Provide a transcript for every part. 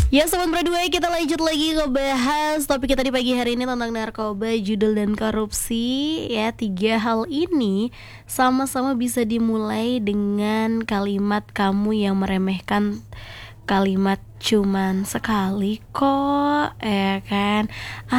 Ya Sobat Berdua, kita lanjut lagi ngebahas topik kita di pagi hari ini tentang narkoba, judul dan korupsi. Ya, tiga hal ini sama-sama bisa dimulai dengan kalimat kamu yang meremehkan kalimat cuman sekali kok, ya kan?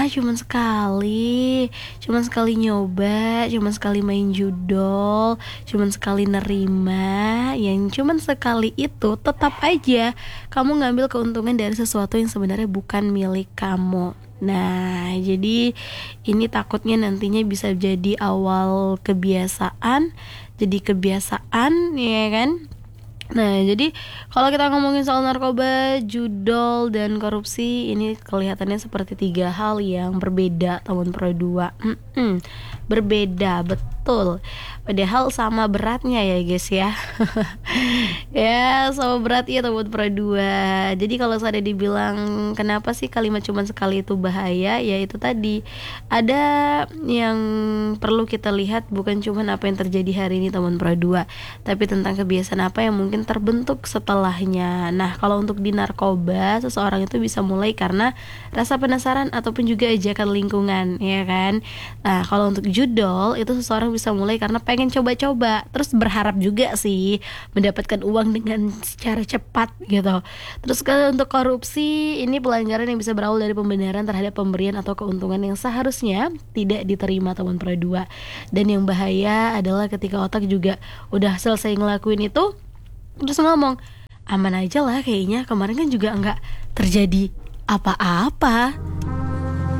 Cuman sekali nyoba, cuman sekali main judol, cuman sekali nerima. Yang cuman sekali itu tetap aja kamu ngambil keuntungan dari sesuatu yang sebenarnya bukan milik kamu. Nah, jadi ini takutnya nantinya bisa jadi awal kebiasaan, ya kan? Nah, jadi kalau kita ngomongin soal narkoba, judol, dan korupsi, ini kelihatannya seperti tiga hal yang berbeda, teman Pro 2. Berbeda, betul. Padahal sama beratnya ya guys ya. Ya, sama berat ya teman Pro 2. Jadi kalau saya dibilang kenapa sih kalimat cuman sekali itu bahaya, ya itu tadi. Ada yang perlu kita lihat bukan cuman apa yang terjadi hari ini teman Pro 2, tapi tentang kebiasaan apa yang mungkin terbentuk setelahnya. Nah, kalau untuk di narkoba, seseorang itu bisa mulai karena rasa penasaran ataupun juga ajakan lingkungan, ya kan? Nah, kalau untuk judol, itu seseorang bisa mulai karena pengen coba-coba, terus berharap juga sih mendapatkan uang dengan secara cepat gitu. Terus kalau untuk korupsi, ini pelanggaran yang bisa berawal dari pembenaran terhadap pemberian atau keuntungan yang seharusnya tidak diterima teman Pro 2. Dan yang bahaya adalah ketika otak juga udah selesai ngelakuin itu terus ngomong, aman aja lah kayaknya, kemarin kan juga nggak terjadi apa-apa.